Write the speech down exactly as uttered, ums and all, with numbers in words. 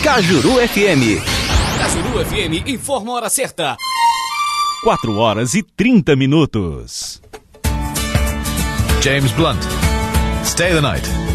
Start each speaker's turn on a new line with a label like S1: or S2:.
S1: Cajuru F M.
S2: Cajuru F M informa a hora certa.
S3: quatro horas e trinta minutos.
S4: James Blunt, Stay the Night.